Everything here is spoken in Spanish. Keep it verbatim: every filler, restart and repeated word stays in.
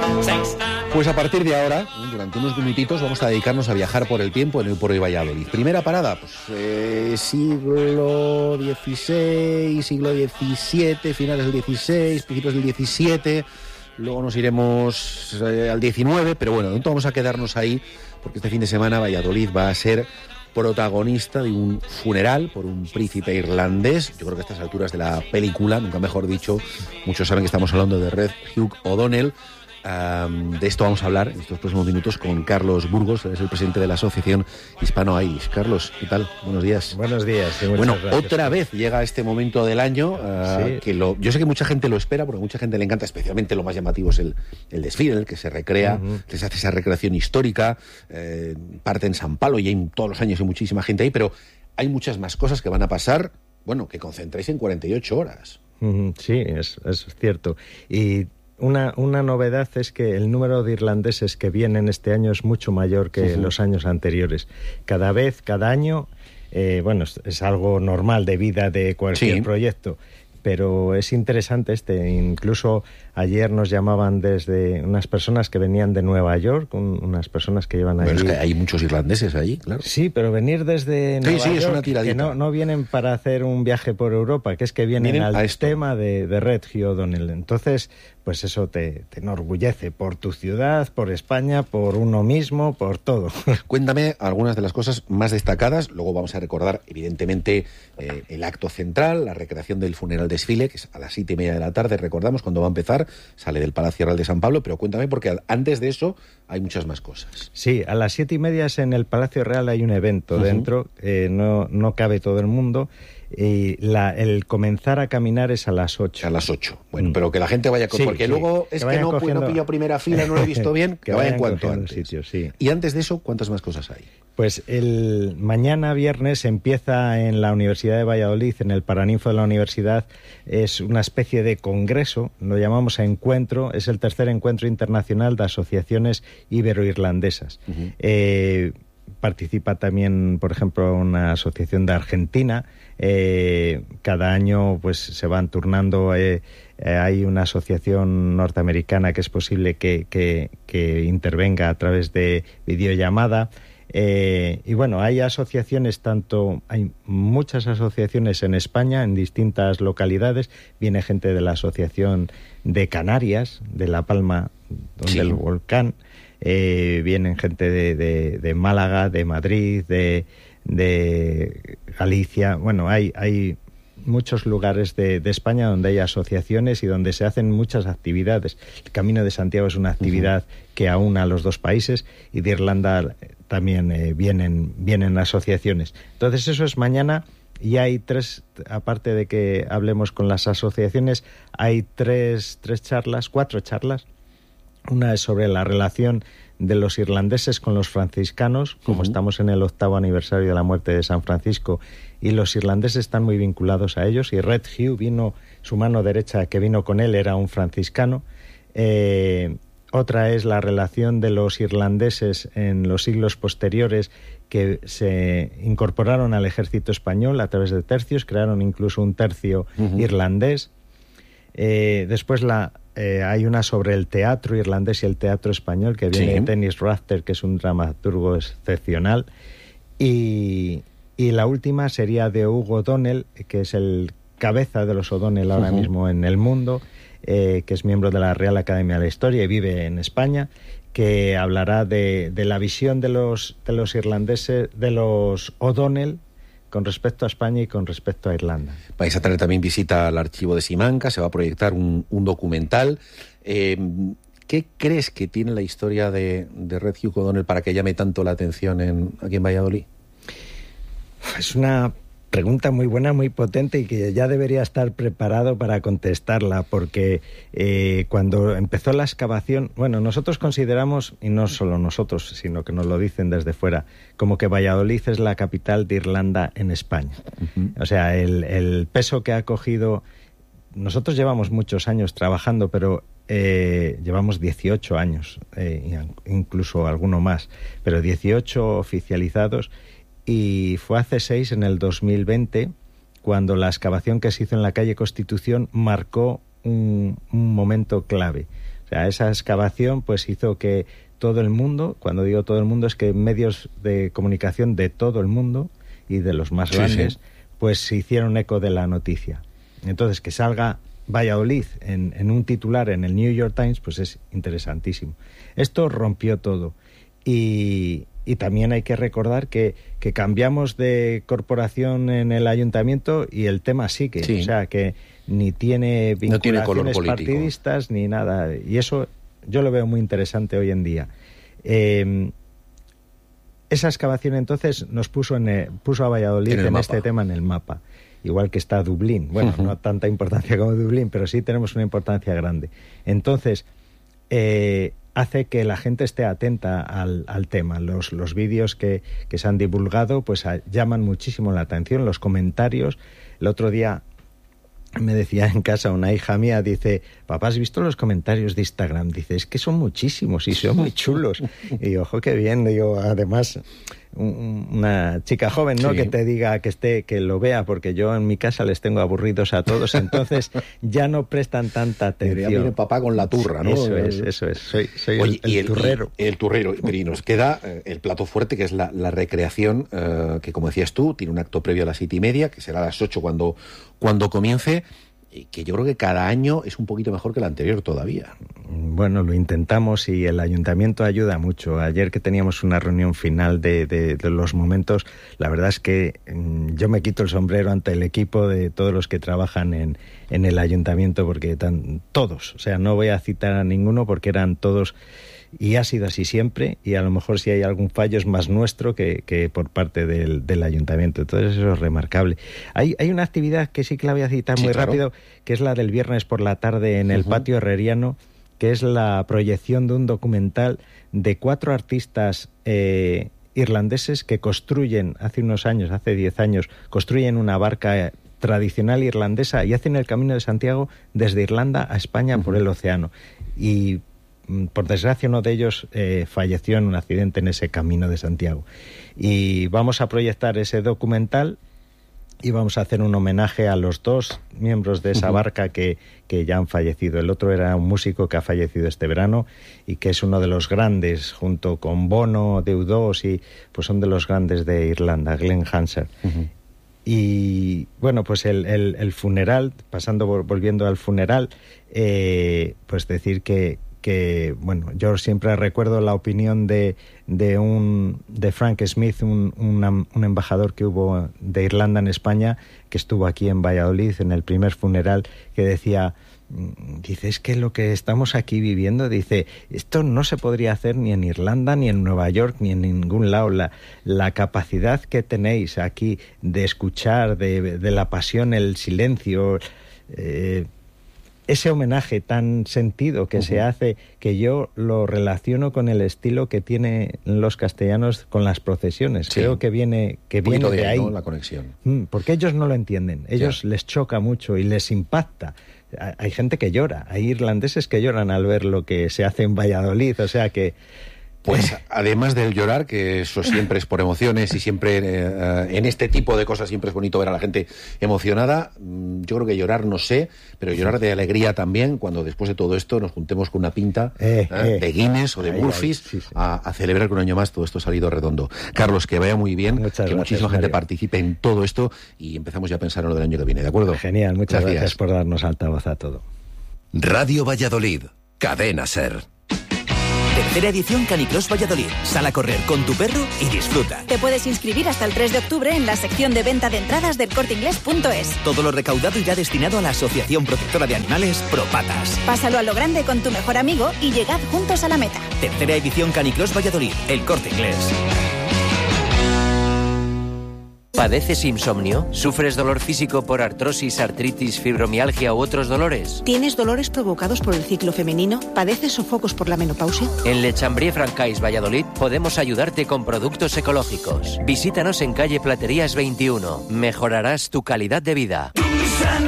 Pues a partir de ahora, durante unos minutitos, vamos a dedicarnos a viajar por el tiempo en el Por Hoy Valladolid. Primera parada, pues eh, siglo dieciséis, siglo diecisiete, finales del dieciséis, principios del diecisiete. Luego nos iremos eh, al diecinueve, pero bueno, de momento vamos a quedarnos ahí, porque este fin de semana Valladolid va a ser protagonista de un funeral por un príncipe irlandés. Yo creo que a estas alturas de la película, nunca mejor dicho, muchos saben que estamos hablando de Red Hugh O'Donnell. Um, de esto vamos a hablar en estos próximos minutos con Carlos Burgos, es el presidente de la Asociación Hispano-Irish. Carlos, ¿qué tal? Buenos días. Buenos días. Bueno, gracias. Otra vez llega este momento del año, uh, sí. que lo, yo sé que mucha gente lo espera, porque a mucha gente le encanta, especialmente lo más llamativo es el, el desfile, el que se recrea, uh-huh. que se hace esa recreación histórica, eh, parte en San Palo y hay, todos los años hay muchísima gente ahí, pero hay muchas más cosas que van a pasar, bueno, que concentráis en cuarenta y ocho horas. Uh-huh. Sí, es, es cierto. Y Una, una novedad es que el número de irlandeses que vienen este año es mucho mayor que uh-huh. los años anteriores. Cada vez, cada año, eh, bueno, es, es algo normal de vida de cualquier sí. proyecto, pero es interesante este. Incluso ayer nos llamaban desde unas personas que venían de Nueva York, un, unas personas que llevan allí. Pero es que hay muchos irlandeses allí, claro. Sí, pero venir desde Nueva sí, sí, York, es una tiradita. que no, no vienen para hacer un viaje por Europa, que es que vienen, vienen al tema de, de Red Hugh O'Donnell. Entonces, pues eso te, te enorgullece por tu ciudad, por España, por uno mismo, por todo. Cuéntame algunas de las cosas más destacadas. Luego vamos a recordar, evidentemente, eh, el acto central, la recreación del funeral desfile, que es a las siete y media de la tarde, recordamos, cuando va a empezar, sale del Palacio Real de San Pablo, pero cuéntame, porque antes de eso hay muchas más cosas. Sí, a las siete y media en el Palacio Real hay un evento uh-huh. dentro, eh, no, no cabe todo el mundo. Y la, el comenzar a caminar es a las ocho. A las ocho. Bueno, mm. pero que la gente vaya... Con, sí, porque sí. luego es que, que no, cogiendo... no pillo primera fila, no lo he visto bien, que, que vayan cuanto antes. Sitios, sí. Y antes de eso, ¿cuántas más cosas hay? Pues el mañana viernes empieza en la Universidad de Valladolid, en el Paraninfo de la Universidad, es una especie de congreso, lo llamamos encuentro, es el tercer encuentro internacional de asociaciones ibero-irlandesas. Uh-huh. Eh... Participa también, por ejemplo, una asociación de Argentina. Eh, cada año pues se van turnando. Eh, eh, hay una asociación norteamericana que es posible que, que, que intervenga a través de videollamada. Eh, y bueno, hay asociaciones, tanto hay muchas asociaciones en España, en distintas localidades. Viene gente de la Asociación de Canarias, de La Palma, donde sí. el volcán. Eh, vienen gente de, de, de Málaga, de Madrid, de, de Galicia. Bueno, hay, hay muchos lugares de, de España donde hay asociaciones y donde se hacen muchas actividades. El Camino de Santiago es una actividad uh-huh. que aúna a los dos países, y de Irlanda también eh, vienen, vienen asociaciones. Entonces eso es mañana. Y hay tres, aparte de que hablemos con las asociaciones, hay tres, tres charlas, cuatro charlas. Una es sobre la relación de los irlandeses con los franciscanos, como uh-huh. estamos en el octavo aniversario de la muerte de San Francisco, y los irlandeses están muy vinculados a ellos, y Red Hugh vino, su mano derecha que vino con él era un franciscano. Eh, otra es la relación de los irlandeses en los siglos posteriores, que se incorporaron al ejército español a través de tercios, crearon incluso un tercio uh-huh. irlandés. Eh, después la Eh, hay una sobre el teatro irlandés y el teatro español, que viene sí. de Dennis Rafter, que es un dramaturgo excepcional. Y, y la última sería de Hugh O'Donnell, que es el cabeza de los O'Donnell ahora uh-huh. mismo en el mundo, eh, que es miembro de la Real Academia de la Historia y vive en España, que hablará de, de la visión de los, de los irlandeses, de los O'Donnell, con respecto a España y con respecto a Irlanda. Vais a tener también visita al archivo de Simancas, se va a proyectar un, un documental. Eh, ¿Qué crees que tiene la historia de, de Red Hugh O'Donnell para que llame tanto la atención en, aquí en Valladolid? Es una pregunta muy buena, muy potente, y que ya debería estar preparado para contestarla, porque eh, cuando empezó la excavación, bueno, nosotros consideramos, y no solo nosotros, sino que nos lo dicen desde fuera, como que Valladolid es la capital de Irlanda en España. Uh-huh. O sea, el, el peso que ha cogido... Nosotros llevamos muchos años trabajando, pero eh, llevamos dieciocho años, eh, incluso alguno más, pero dieciocho oficializados. Y fue hace seis, en el dos mil veinte, cuando la excavación que se hizo en la calle Constitución marcó un, un momento clave. O O sea, esa excavación pues hizo que todo el mundo, cuando digo todo el mundo es que medios de comunicación de todo el mundo y de los más grandes, sí, sí. pues se hicieron eco de la noticia. Entonces, que salga Valladolid en, en un titular en el New York Times, pues es interesantísimo. Esto rompió todo. Y, y también hay que recordar que, que cambiamos de corporación en el ayuntamiento y el tema sigue. Sí. O sea, que ni tiene vinculaciones no tiene partidistas ni nada. Y eso yo lo veo muy interesante hoy en día. Eh, esa excavación entonces nos puso, en el, puso a Valladolid en, en este tema en el mapa. Igual que está Dublín. Bueno, uh-huh. no tanta importancia como Dublín, pero sí tenemos una importancia grande. Entonces, eh, hace que la gente esté atenta al, al tema. Los, los vídeos que, que se han divulgado pues a, llaman muchísimo la atención, los comentarios. El otro día me decía en casa una hija mía, dice, papá, ¿has visto los comentarios de Instagram? Dice, es que son muchísimos y son muy chulos. Y yo, ojo, qué bien. Digo, además, un, una chica joven, ¿no? Sí. Que te diga, que esté, que lo vea, porque yo en mi casa les tengo aburridos a todos, entonces ya no prestan tanta atención. Viene papá con la turra, ¿no? Eso es, eso es. Soy, soy Oye, el, el, el turrero. Y, el turrero. Y nos queda eh, el plato fuerte, que es la, la recreación, eh, que como decías tú, tiene un acto previo a las siete y media, que será a las ocho cuando, cuando comience, y que yo creo que cada año es un poquito mejor que el anterior todavía. Bueno, lo intentamos y el ayuntamiento ayuda mucho. Ayer que teníamos una reunión final de, de, de los momentos, la verdad es que mmm, yo me quito el sombrero ante el equipo de todos los que trabajan en, en el ayuntamiento, porque tan, todos, o sea, no voy a citar a ninguno porque eran todos, y ha sido así siempre, y a lo mejor si hay algún fallo es más nuestro que, que por parte del, del ayuntamiento. Entonces eso es remarcable. Hay, hay una actividad que sí que la voy a citar sí, muy claro. rápido, que es la del viernes por la tarde en el uh-huh. patio herreriano, que es la proyección de un documental de cuatro artistas eh, irlandeses que construyen, hace unos años, hace diez años, construyen una barca tradicional irlandesa y hacen el Camino de Santiago desde Irlanda a España uh-huh. por el océano. Y por desgracia uno de ellos eh, falleció en un accidente en ese Camino de Santiago. Y vamos a proyectar ese documental y vamos a hacer un homenaje a los dos miembros de esa uh-huh. barca que, que ya han fallecido. El otro era un músico que ha fallecido este verano y que es uno de los grandes, junto con Bono, de U dos, y pues son de los grandes de Irlanda, Glenn Hansard. Uh-huh. Y bueno, pues el, el, el funeral, pasando volviendo al funeral, eh, pues decir que que, bueno, yo siempre recuerdo la opinión de, de un de Frank Smith, un, una, un embajador que hubo de Irlanda en España, que estuvo aquí en Valladolid en el primer funeral, que decía, dice, es que lo que estamos aquí viviendo, dice, esto no se podría hacer ni en Irlanda, ni en Nueva York, ni en ningún lado. La, la capacidad que tenéis aquí de escuchar, de, de la pasión, el silencio, eh, ese homenaje tan sentido que uh-huh. se hace, que yo lo relaciono con el estilo que tienen los castellanos con las procesiones. Sí. Creo que viene, que viene de, de ahí, ¿no? La conexión. Porque ellos no lo entienden. Ellos yeah. les choca mucho y les impacta. Hay gente que llora. Hay irlandeses que lloran al ver lo que se hace en Valladolid. O sea que... Pues además del llorar, que eso siempre es por emociones y siempre eh, en este tipo de cosas siempre es bonito ver a la gente emocionada, yo creo que llorar no sé, pero llorar de alegría también cuando después de todo esto nos juntemos con una pinta eh, eh, de Guinness o de ay, Murphy's ay, sí, sí. A, a celebrar que un año más todo esto ha salido redondo. Carlos, que vaya muy bien, muchas que gracias, muchísima Mario. Gente participe en todo esto y empezamos ya a pensar en lo del año que viene, ¿de acuerdo? Genial, muchas gracias, gracias por darnos altavoz a todo. Radio Valladolid, Cadena SER. Tercera edición Canicross Valladolid. Sal a correr con tu perro y disfruta. Te puedes inscribir hasta el tres de octubre en la sección de venta de entradas del corte inglés punto es. Todo lo recaudado irá destinado a la Asociación Protectora de Animales Propatas. Pásalo a lo grande con tu mejor amigo y llegad juntos a la meta. Tercera edición Canicross Valladolid. El Corte Inglés. ¿Padeces insomnio? ¿Sufres dolor físico por artrosis, artritis, fibromialgia u otros dolores? ¿Tienes dolores provocados por el ciclo femenino? ¿Padeces sofocos por la menopausia? En Le Chambrier Francais Valladolid podemos ayudarte con productos ecológicos. Visítanos en calle Platerías veintiuno. Mejorarás tu calidad de vida.